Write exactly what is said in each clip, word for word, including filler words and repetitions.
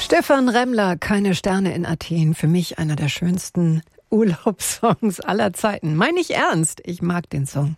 Stefan Remmler, Keine Sterne in Athen. Für mich einer der schönsten Urlaubssongs aller Zeiten. Meine ich ernst, ich mag den Song.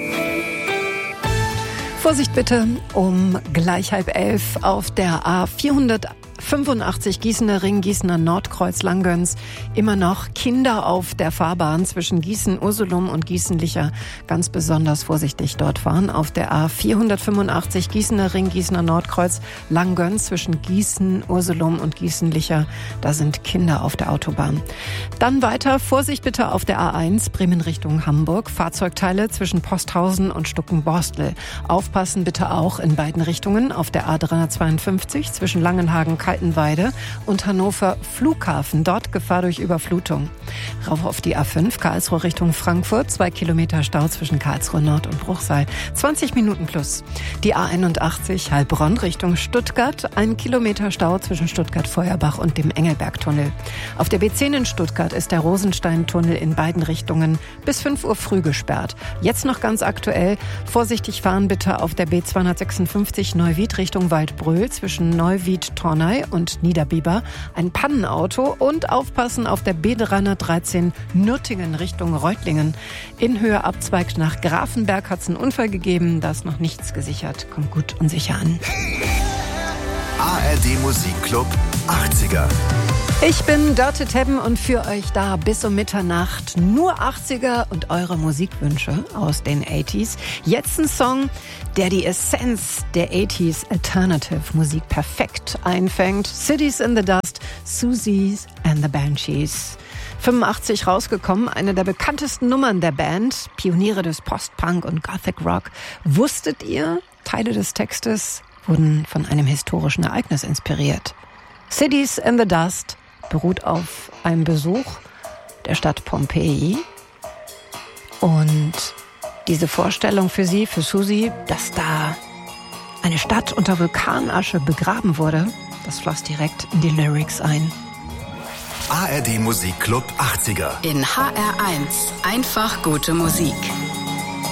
Vorsicht bitte, um gleich halb elf auf der A vierhundertfünfundachtzig Gießener Ring, Gießener Nordkreuz, Langgöns. Immer noch Kinder auf der Fahrbahn zwischen Gießen-Ursulum und Gießen-Licher. Ganz besonders vorsichtig dort fahren. Auf der A vierhundertfünfundachtzig Gießener Ring, Gießener Nordkreuz, Langgöns zwischen Gießen-Ursulum und Gießen-Licher. Da sind Kinder auf der Autobahn. Dann weiter, Vorsicht bitte auf der A eins, Bremen Richtung Hamburg. Fahrzeugteile zwischen Posthausen und Stuckenborstel. Aufpassen bitte auch in beiden Richtungen auf der A dreihundertzweiundfünfzig zwischen Langenhagen, Kaltenweide und Hannover Flughafen. Dort Gefahr durch Überflutung. Rauf auf die A fünf, Karlsruhe Richtung Frankfurt. Zwei Kilometer Stau zwischen Karlsruhe Nord und Bruchsal. zwanzig Minuten plus. Die A einundachtzig, Heilbronn Richtung Stuttgart. Ein Kilometer Stau zwischen Stuttgart-Feuerbach und dem Engelbergtunnel. Auf der B zehn in Stuttgart ist der Rosensteintunnel in beiden Richtungen bis fünf Uhr früh gesperrt. Jetzt noch ganz aktuell. Vorsichtig fahren bitte auf der B zweihundertsechsundfünfzig Neuwied Richtung Waldbröl zwischen Neuwied-Tornay und Niederbiber. Ein Pannenauto und aufpassen auf der B dreihundertdreizehn Nürtingen Richtung Reutlingen. In Höhe abzweigt nach Grafenberg hat es einen Unfall gegeben. Da ist noch nichts gesichert. Kommt gut und sicher an. A R D Musikclub achtziger. Ich bin Dörte Tebben und für euch da bis um Mitternacht nur achtziger und eure Musikwünsche aus den achtziger. Jetzt ein Song, der die Essenz der achtziger Alternative Musik perfekt einfängt. Cities in the Dust, Susies and the Banshees. fünfundachtzig rausgekommen, eine der bekanntesten Nummern der Band, Pioniere des Post-Punk und Gothic Rock. Wusstet ihr, Teile des Textes wurden von einem historischen Ereignis inspiriert. Cities in the Dust beruht auf einem Besuch der Stadt Pompeji. Und diese Vorstellung für sie, für Susi, dass da eine Stadt unter Vulkanasche begraben wurde, das floss direkt in die Lyrics ein. A R D Musikclub achtziger. In H R eins. Einfach gute Musik.